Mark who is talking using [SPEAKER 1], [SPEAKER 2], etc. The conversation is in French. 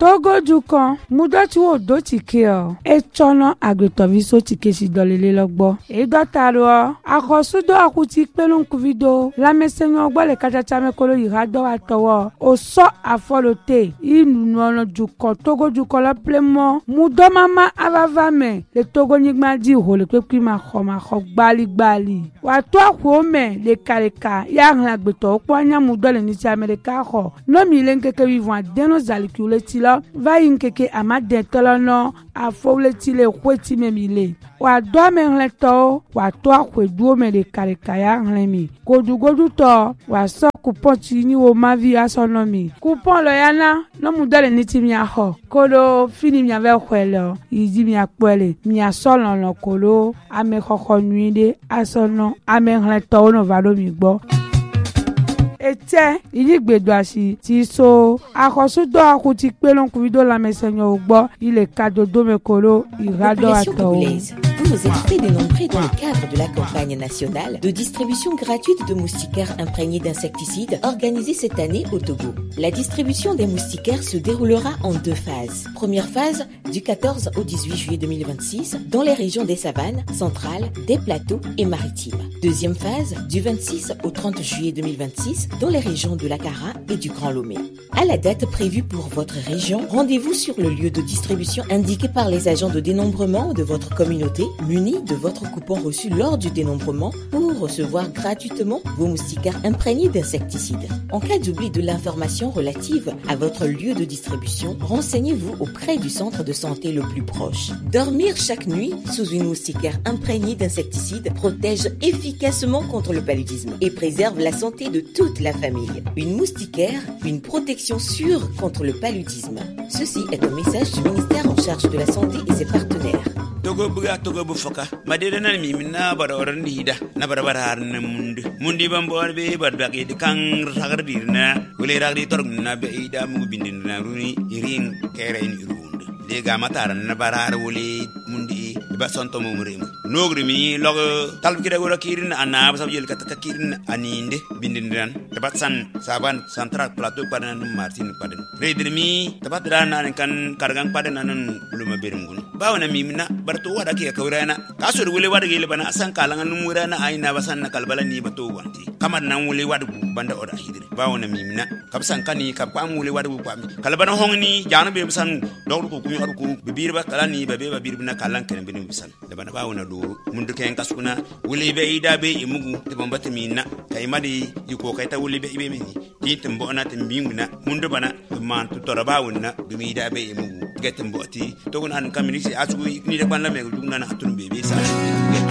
[SPEAKER 1] Togo Dukan, Mudoti wo do tike o. Echono agretoviso tike si dolele logbo. Dotaro, akosudo akuti pelun kuvido. La mesenyo gbo le kachacha mekolo yirado atowo. Oso afolote. Inuno Dukan, Togo Dukan la plemo. Mudo mama avavame. Le Togo nigma di ho le kwepi ma gbali. Watu akwome le kareka. Ya ngagbeto okwa mudo le nisi Amerika ho. No mi lenkeke vivant deno zalikule tilo. Va yinkeke amade tolono afole tile kweti memile. Wa do menleto wa to akwedu me le kareka ya nglemi. Godu to wa so coupon tini wo mavi asonomi. Coupon lo yana no mudo le niti mi aho. Kolo fini mi ave kwelo. Izi mi akwele. Mi asolo no kolo ame koko nuide asono ame nleto no valo mi gbo. Ete iligbedoasi ti so akosudo akuti pelon kuvido la mesenyo ogbo ile kadodo mekolo irado ato.
[SPEAKER 2] Vous vous êtes fait dénombrer dans le cadre de la campagne nationale de distribution gratuite de moustiquaires imprégnés d'insecticides organisée cette année au Togo. La distribution des moustiquaires se déroulera en 2 phases. Première phase du 14 au 18 juillet 2026 dans les régions des savanes, centrales, des plateaux et maritimes. Deuxième phase du 26 au 30 juillet 2026 dans les régions de l'Akara et du Grand Lomé. À la date prévue pour votre région, rendez-vous sur le lieu de distribution indiqué par les agents de dénombrement de votre communauté, munis de votre coupon reçu lors du dénombrement pour recevoir gratuitement vos moustiquaires imprégnés d'insecticides. En cas d'oubli de l'information relative à votre lieu de distribution, renseignez-vous auprès du centre de santé le plus proche. Dormir chaque nuit sous une moustiquaire imprégnée d'insecticides protège efficacement contre le paludisme et préserve la santé de toute la famille. Une moustiquaire, une protection sûre contre le paludisme. Ceci est un message du ministère en charge de la santé et ses partenaires.
[SPEAKER 3] Togo bufoka madede na mi minna bara oran hida na bara har na mundi bambor be barbagi de kan ragardir na wele ragdi torg na be ida mu bindin na runi irin kere in irunde de ga matar na bara har wele mundi ba sonto mo murem nogri mi log talb kida gora kirin ana ba sabjel kataka kirin aninde bindin ran tabatsan saban central plateau padan martin padan redir mi tabadra na kan kargang padan nan luma berungun bawana mi minna barto wada ke kawrana kasur wule wada gele bana asan kalangan numurana aina basan na kalbala ni bato wanti kamar nan wule wada banda oda hidri bawona mimna kabsan kani kabam wule wada bu pami kalbana hongni jana be basan dawru ko kumi aru ko bibir ba kalani ba be ba birna kalan ken bin bisan da bana bawona do mundu ken kasuna wule be ida be imugu te bambata minna kay madi yiko kay ta wule be ibe mini titim bo na timbinguna mundu bana man to torabawuna dumi ida be imugu getem boti to gon an kamini asugo ni de ban la me dugna na hatun bebe sa